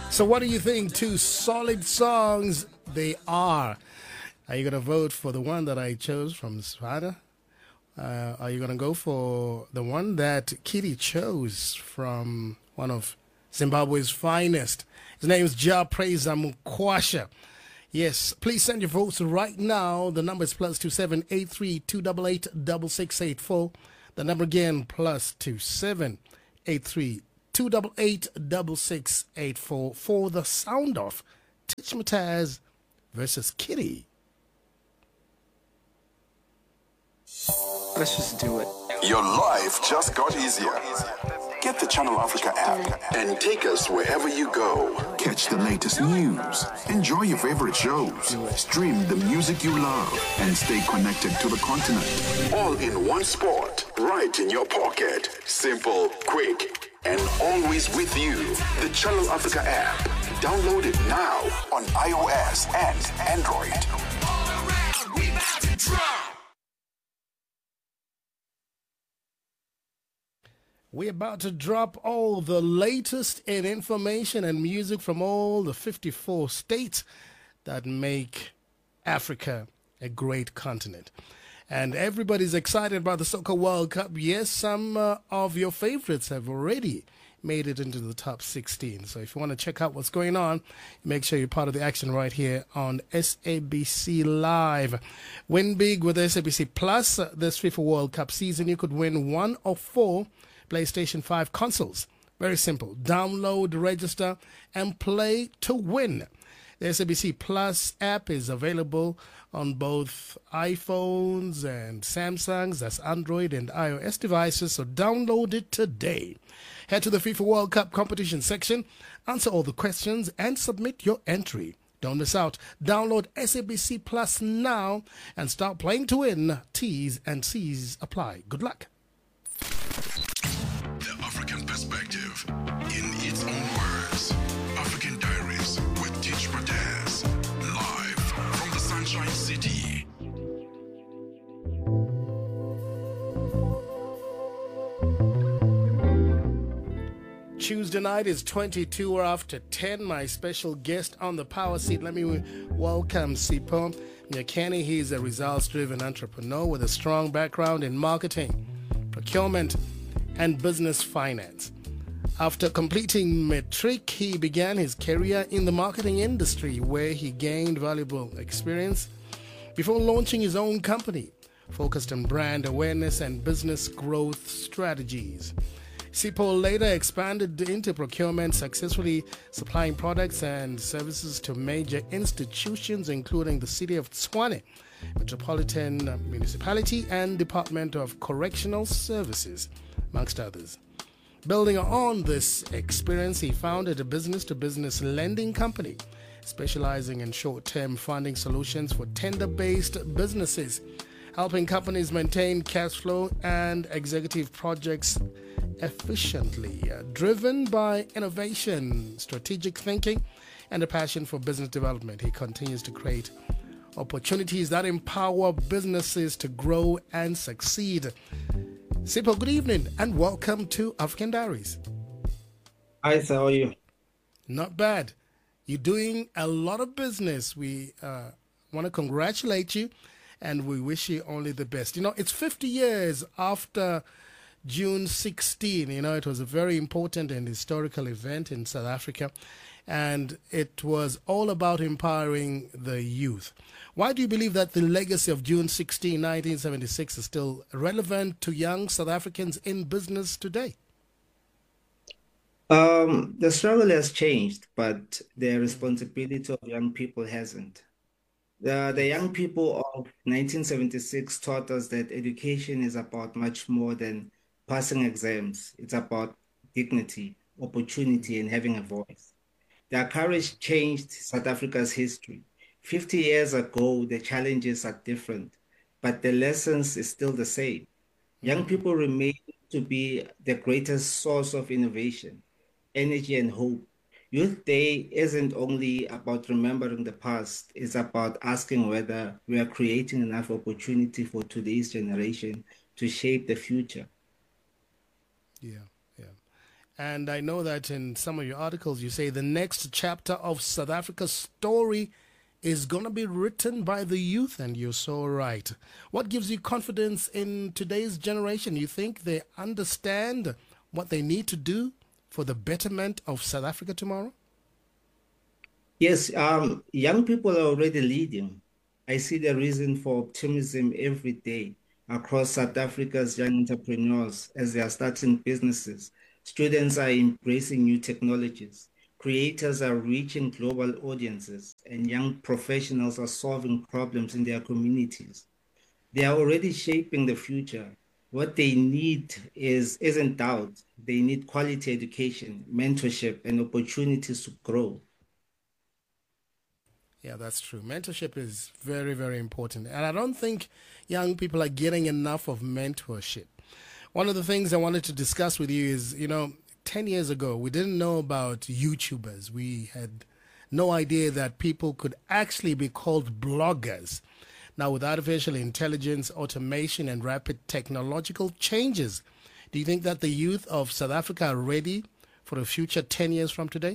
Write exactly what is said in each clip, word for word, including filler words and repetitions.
So what do you think? Two solid songs they are. Are you going to vote for the one that I chose from Svada? Uh, are you going to go for the one that Kitty chose from one of Zimbabwe's finest? His name is Ja Praiser Mukwasha. Yes, please send your votes right now. The number is plus two seven eight three two eight eight double six eight four. The number again plus two seven eight three two eight eight double six eight four for the sound of Titch Mataz versus Kitty. Let's just do it. Your life just got easier. Get the Channel Africa app and take us wherever you go. Catch the latest news, enjoy your favorite shows, stream the music you love, and stay connected to the continent. All in one spot, right in your pocket. Simple, quick, and always with you. The Channel Africa app. Download it now on iOS and Android. We're about to drop all the latest in information and music from all the fifty-four states that make Africa a great continent. And everybody's excited about the Soccer World Cup. Yes, some uh, of your favorites have already made it into the top sixteen. So if you want to check out what's going on, make sure you're part of the action right here on S A B C Live. Win big with S A B C Plus. Uh, this FIFA World Cup season, you could win one of four PlayStation five consoles. Very simple. Download, register, and play to win. The S A B C Plus app is available on both iPhones and Samsungs, that's Android and iOS devices, so download it today. Head to the FIFA World Cup competition section, answer all the questions, and submit your entry. Don't miss out. Download S A B C Plus now and start playing to win. T's and C's apply. Good luck. The African perspective in its own words. African Diaries with Titch Mataz. Live from the Sunshine City. Tuesday night is twenty-two after ten. My special guest on the power seat. Let me welcome Sipho Nyakeni. He's a results-driven entrepreneur with a strong background in marketing, procurement, and business finance. After completing matric, he began his career in the marketing industry, where he gained valuable experience before launching his own company, focused on brand awareness and business growth strategies. Sipho later expanded into procurement, successfully supplying products and services to major institutions, including the City of Tshwane Metropolitan Municipality and Department of Correctional Services, amongst others. Building on this experience, he founded a business-to-business lending company specializing in short-term funding solutions for tender-based businesses, helping companies maintain cash flow and executive projects efficiently. Uh, driven by innovation, strategic thinking, and a passion for business development, he continues to create opportunities that empower businesses to grow and succeed. Sipho, good evening and welcome to African Diaries. Hi, sir, how are you? Not bad. You're doing a lot of business. We uh, want to congratulate you and we wish you only the best. You know, it's fifty years after June sixteenth. You know, it was a very important and historical event in South Africa, and it was all about empowering the youth. Why do you believe that the legacy of June sixteenth, nineteen seventy-six is still relevant to young South Africans in business today? Um, the struggle has changed, but the responsibility of young people hasn't. The, the young people of nineteen seventy-six taught us that education is about much more than passing exams. It's about dignity, opportunity, and having a voice. Their courage changed South Africa's history. fifty years ago, the challenges are different, but the lessons is still the same. Young people remain to be the greatest source of innovation, energy, and hope. Youth Day isn't only about remembering the past, it's about asking whether we are creating enough opportunity for today's generation to shape the future. Yeah, yeah. And I know that in some of your articles you say the next chapter of South Africa's story is going to be written by the youth, and you're so right. What gives you confidence in today's generation? You think they understand what they need to do for the betterment of South Africa tomorrow? Yes, um, young people are already leading. I see the reason for optimism every day across South Africa's young entrepreneurs as they are starting businesses. Students are embracing new technologies. Creators are reaching global audiences, and young professionals are solving problems in their communities. They are already shaping the future. What they need is isn't doubt. They need quality education, mentorship, and opportunities to grow. Yeah, that's true. Mentorship is very, very important. And I don't think young people are getting enough of mentorship. One of the things I wanted to discuss with you is, you know, ten years ago, we didn't know about YouTubers. We had no idea that people could actually be called bloggers. Now, with artificial intelligence, automation, and rapid technological changes, do you think that the youth of South Africa are ready for the future ten years from today?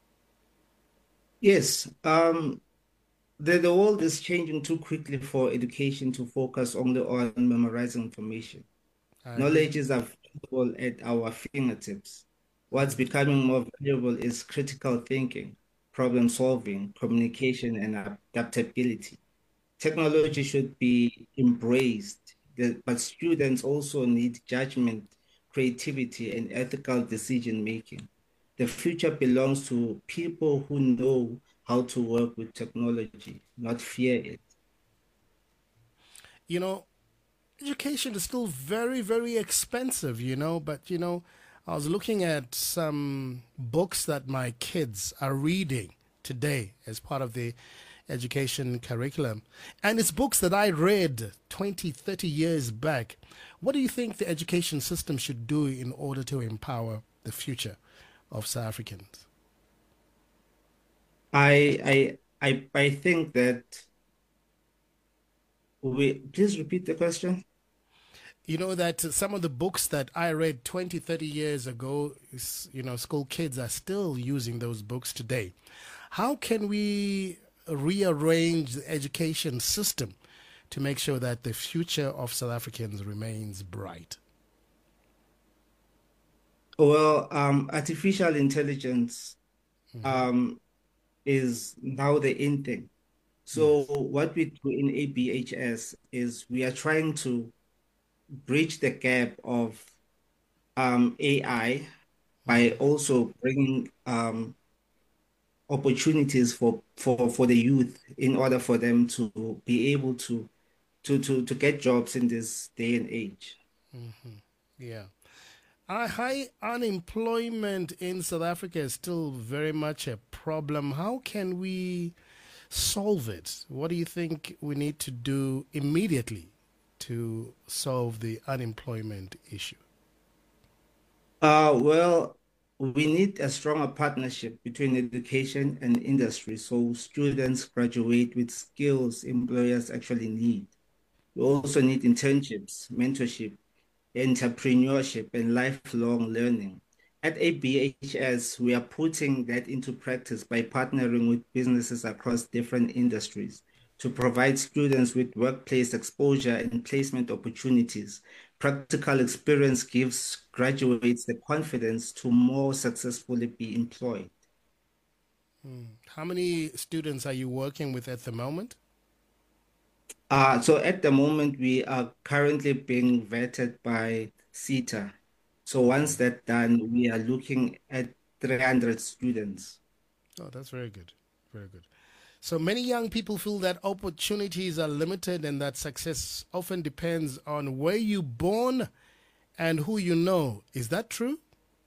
Yes, um, the, the world is changing too quickly for education to focus only on memorizing information. Knowledge is available at our fingertips. What's becoming more valuable is critical thinking, problem solving, communication, and adaptability. Technology should be embraced, but students also need judgment, creativity, and ethical decision making. The future belongs to people who know how to work with technology, not fear it. You know, education is still very, very expensive, you know, but, you know, I was looking at some books that my kids are reading today as part of the education curriculum. And it's books that I read twenty, thirty years back. What do you think the education system should do in order to empower the future of South Africans? I I I I think that we please repeat the question. You know that some of the books that I read twenty, thirty years ago, you know, school kids are still using those books today. How can we rearrange the education system to make sure that the future of South Africans remains bright? Well, um, artificial intelligence Mm-hmm. um, is now the in thing. So Yes. what we do in A B H S is we are trying to bridge the gap of um, A I by also bringing um, opportunities for, for, for the youth in order for them to be able to, to, to, to get jobs in this day and age. Mm-hmm. Yeah. Uh, high unemployment in South Africa is still very much a problem. How can we solve it? What do you think we need to do immediately to solve the unemployment issue? Uh, well, we need a stronger partnership between education and industry so students graduate with skills employers actually need. We also need internships, mentorship, entrepreneurship, and lifelong learning. At A B H S, we are putting that into practice by partnering with businesses across different industries to provide students with workplace exposure and placement opportunities. Practical experience gives graduates the confidence to more successfully be employed. Hmm. How many students are you working with at the moment? Uh, so at the moment, we are currently being vetted by SETA. So once that's done, we are looking at three hundred students. Oh, that's very good. Very good. So many young people feel that opportunities are limited and that success often depends on where you're born and who you know. Is that true?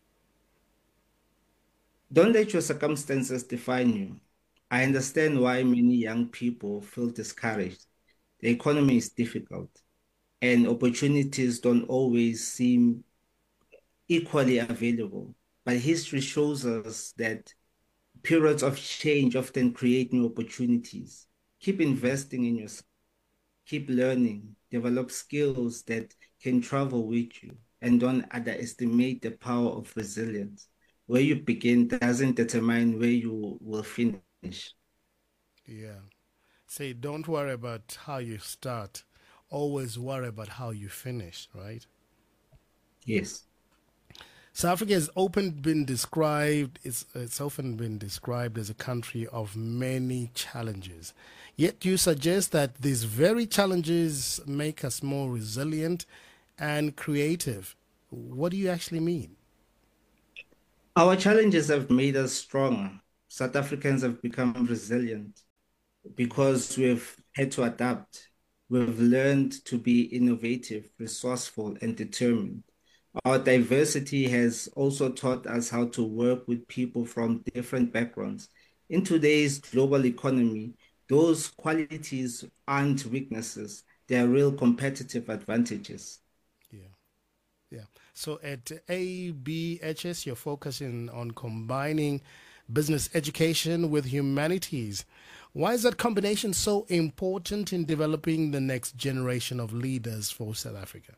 Don't let your circumstances define you. I understand why many young people feel discouraged. The economy is difficult, and opportunities don't always seem equally available. But history shows us that periods of change often create new opportunities. Keep investing in yourself, keep learning, develop skills that can travel with you. and don't underestimate the power of resilience. Where you begin doesn't determine where you will finish. Yeah. Say, don't worry about how you start. Always worry about how you finish, right? Yes. South Africa has often been described, it's, it's often been described as a country of many challenges. Yet you suggest that these very challenges make us more resilient and creative. What do you actually mean? Our challenges have made us stronger. South Africans have become resilient because we've had to adapt. We've learned to be innovative, resourceful, and determined. Our diversity has also taught us how to work with people from different backgrounds. In today's global economy, those qualities aren't weaknesses, they are real competitive advantages. Yeah, yeah. So at A B H S, you're focusing on combining business education with humanities. Why is that combination so important in developing the next generation of leaders for South Africa?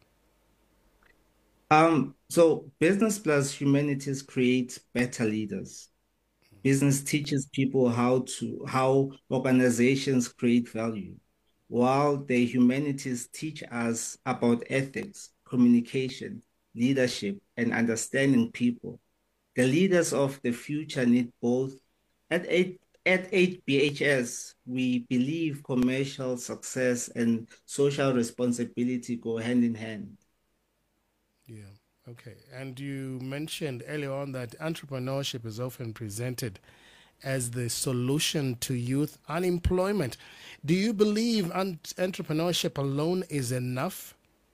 Um, so business plus humanities creates better leaders. Business teaches people how to how organizations create value, while the humanities teach us about ethics, communication, leadership, and understanding people. The leaders of the future need both. At eight, at eight B H S, we believe commercial success and social responsibility go hand in hand. Yeah. Okay. And you mentioned earlier on that entrepreneurship is often presented as the solution to youth unemployment. Do you believe un- entrepreneurship alone is enough?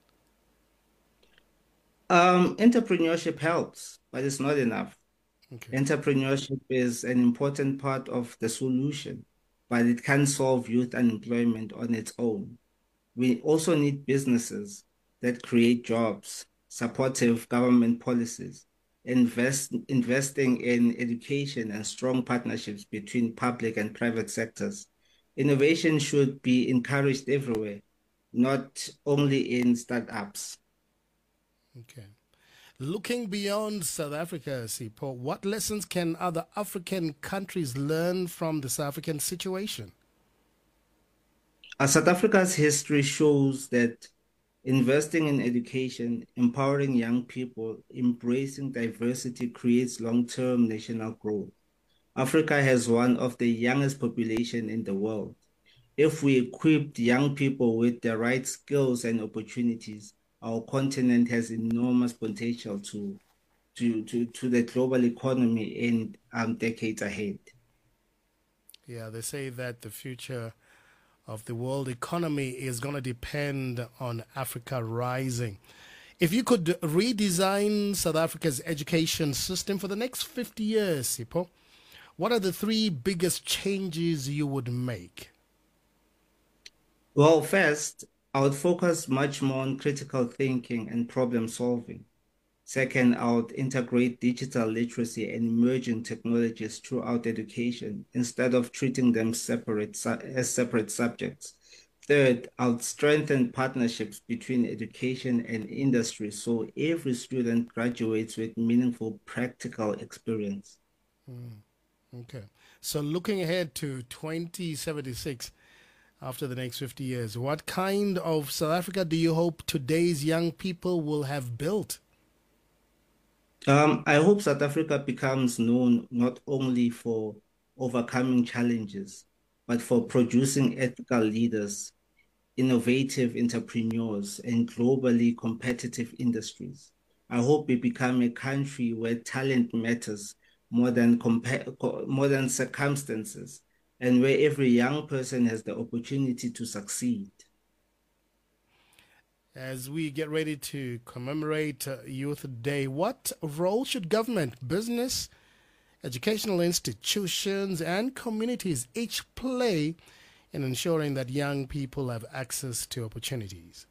Um, entrepreneurship helps, but it's not enough. Okay. Entrepreneurship is an important part of the solution, but it can't solve youth unemployment on its own. We also need businesses that create jobs, supportive government policies, invest, investing in education and strong partnerships between public and private sectors. Innovation should be encouraged everywhere, not only in startups. Okay. Looking beyond South Africa, Sipho, what lessons can other African countries learn from the South African situation? Uh, South Africa's history shows that investing in education, empowering young people, embracing diversity creates long-term national growth. Africa has one of the youngest population in the world. If we equipped young people with the right skills and opportunities, our continent has enormous potential to to to, to the global economy in um, decades ahead. Yeah, they say that the future of the world economy is going to depend on Africa rising. If you could redesign South Africa's education system for the next fifty years, Sipho, what are the three biggest changes you would make? Well, first, I would focus much more on critical thinking and problem solving. Second, I would integrate digital literacy and emerging technologies throughout education instead of treating them separate as separate subjects. Third, I would strengthen partnerships between education and industry so every student graduates with meaningful practical experience. Mm, okay. So looking ahead to twenty seventy-six, after the next fifty years, what kind of South Africa do you hope today's young people will have built? Um, I hope South Africa becomes known not only for overcoming challenges, but for producing ethical leaders, innovative entrepreneurs, and globally competitive industries. I hope we become a country where talent matters more than compa- co- more than circumstances, and where every young person has the opportunity to succeed. As we get ready to commemorate uh, Youth Day, what role should government, business, educational institutions, and communities each play in ensuring that young people have access to opportunities?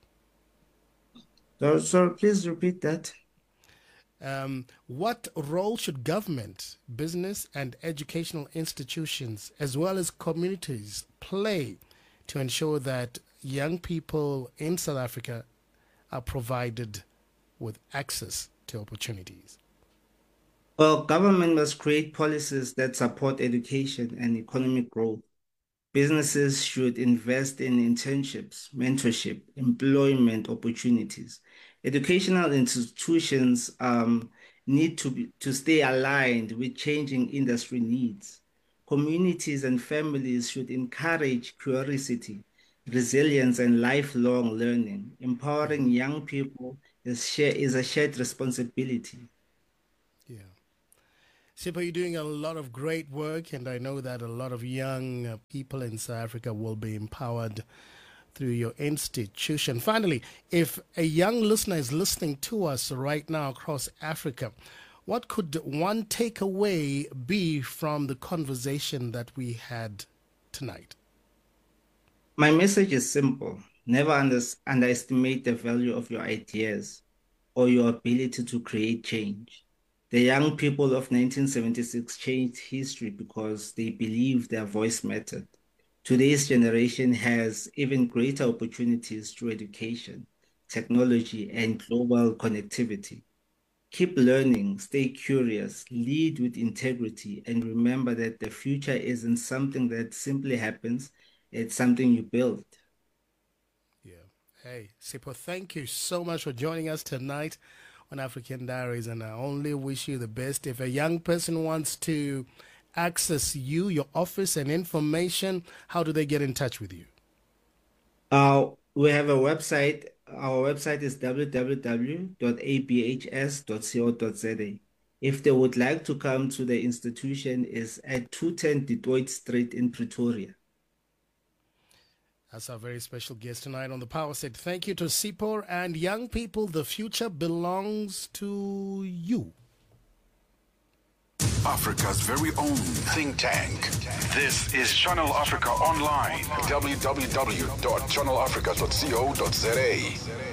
So, so please repeat that. Um, what role should government, business, and educational institutions, as well as communities, play to ensure that young people in South Africa are provided with access to opportunities? Well, government must create policies that support education and economic growth. Businesses should invest in internships, mentorship, employment opportunities. Educational institutions um, need to be, to stay aligned with changing industry needs. Communities and families should encourage curiosity, resilience, and lifelong learning. Empowering young people is, share, is a shared responsibility. Yeah. Sipho, you're doing a lot of great work, and I know that a lot of young uh, people in South Africa will be empowered through your institution. Finally, if a young listener is listening to us right now across Africa, what could one takeaway be from the conversation that we had tonight? My message is simple. Never under- underestimate the value of your ideas or your ability to create change. The young people of nineteen seventy-six changed history because they believed their voice mattered. Today's generation has even greater opportunities through education, technology, and global connectivity. Keep learning, stay curious, lead with integrity, and remember that the future isn't something that simply happens, it's something you build. Yeah. Hey, Sipho, thank you so much for joining us tonight on African Diaries, and I only wish you the best. If a young person wants to access you, your office, and information, how do they get in touch with you? Uh, we have a website. Our website is w w w dot a b h s dot co dot z a. If they would like to come to the institution, is at two ten Du Toit Street in Pretoria. That's our very special guest tonight on the Power Set. Thank you to Sipho. And young people, the future belongs to you. Africa's very own think tank. This is Channel Africa Online. w w w dot channel africa dot co dot z a.